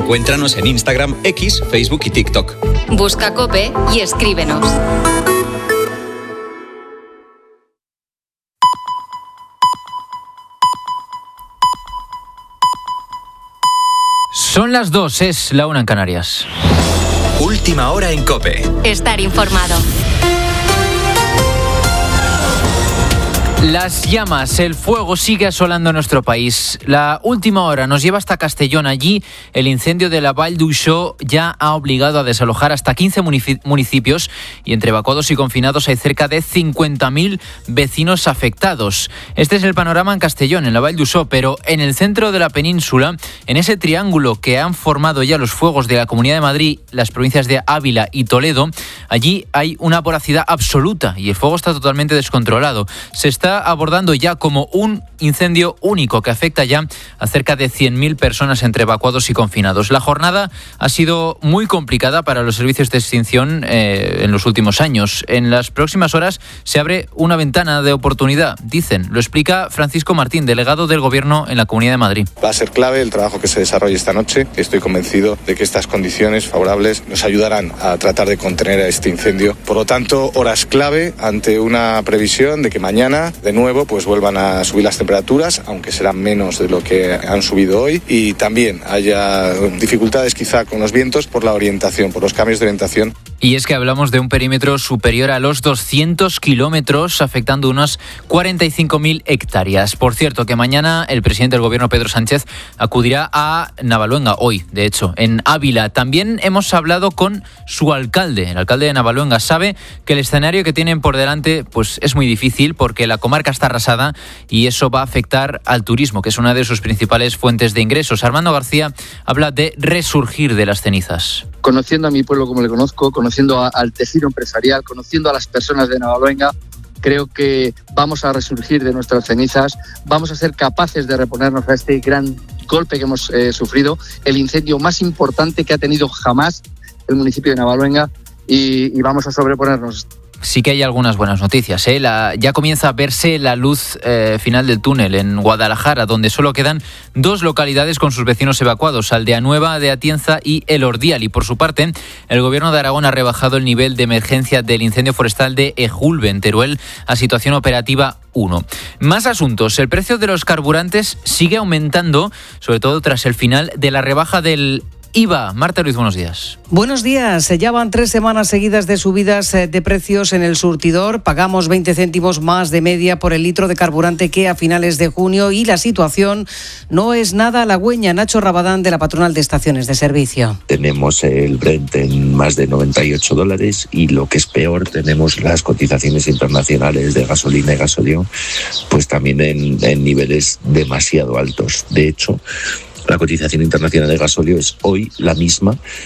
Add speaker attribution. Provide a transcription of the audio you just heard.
Speaker 1: Encuéntranos en Instagram, X, Facebook y TikTok.
Speaker 2: Busca COPE y escríbenos.
Speaker 3: Son las 2, es la 1 en Canarias.
Speaker 1: Última hora en COPE.
Speaker 2: Estar informado.
Speaker 3: Las llamas, el fuego sigue asolando nuestro país. La última hora nos lleva hasta Castellón. Allí el incendio de la Vall d'Uixó ya ha obligado a desalojar hasta 15 municipios y entre evacuados y confinados hay cerca de 50.000 vecinos afectados. Este es el panorama en Castellón, en la Vall d'Uixó, pero en el centro de la península, en ese triángulo que han formado ya los fuegos de la Comunidad de Madrid, las provincias de Ávila y Toledo, allí hay una voracidad absoluta y el fuego está totalmente descontrolado. Se está abordando ya como un incendio único que afecta ya a cerca de 100.000 personas entre evacuados y confinados. La jornada ha sido muy complicada para los servicios de extinción en los últimos años. En las próximas horas se abre una ventana de oportunidad, dicen. Lo explica Francisco Martín, delegado del Gobierno en la Comunidad de Madrid.
Speaker 4: Va a ser clave el trabajo que se desarrolle esta noche. Estoy convencido de que estas condiciones favorables nos ayudarán a tratar de contener a este incendio. Por lo tanto, horas clave ante una previsión de que mañana de nuevo pues vuelvan a subir las temperaturas, aunque serán menos de lo que han subido hoy, y también haya dificultades quizá con los vientos por la orientación, por los cambios de orientación.
Speaker 3: Y es que hablamos de un perímetro superior a los 200 kilómetros, afectando unas 45.000 hectáreas. Por cierto, que mañana el presidente del Gobierno, Pedro Sánchez, acudirá a Navaluenga, hoy, de hecho, en Ávila. También hemos hablado con su alcalde. El alcalde de Navaluenga sabe que el escenario que tienen por delante pues es muy difícil porque la comarca está arrasada y eso va a afectar al turismo, que es una de sus principales fuentes de ingresos. Armando García habla de resurgir de las cenizas.
Speaker 5: Conociendo a mi pueblo como le conozco, conociendo al tejido empresarial, conociendo a las personas de Navaluenga, creo que vamos a resurgir de nuestras cenizas, vamos a ser capaces de reponernos a este gran golpe que hemos sufrido, el incendio más importante que ha tenido jamás el municipio de Navaluenga, y vamos a sobreponernos.
Speaker 3: Sí que hay algunas buenas noticias, ¿eh? Ya comienza a verse la luz final del túnel en Guadalajara, donde solo quedan 2 localidades con sus vecinos evacuados, Aldea Nueva de Atienza y El Ordial. Y por su parte, el Gobierno de Aragón ha rebajado el nivel de emergencia del incendio forestal de Ejulbe, en Teruel, a situación operativa 1. Más asuntos. El precio de los carburantes sigue aumentando, sobre todo tras el final de la rebaja del IVA. Marta Ruiz, buenos días.
Speaker 6: Buenos días. Ya van 3 semanas seguidas de subidas de precios en el surtidor. Pagamos 20 céntimos más de media por el litro de carburante que a finales de junio y la situación no es nada halagüeña. Nacho Rabadán, de la Patronal de Estaciones de Servicio.
Speaker 7: Tenemos el Brent en más de $98 y lo que es peor, tenemos las cotizaciones internacionales de gasolina y gasóleo pues también en niveles demasiado altos. De hecho, la cotización internacional de gasóleo es hoy la misma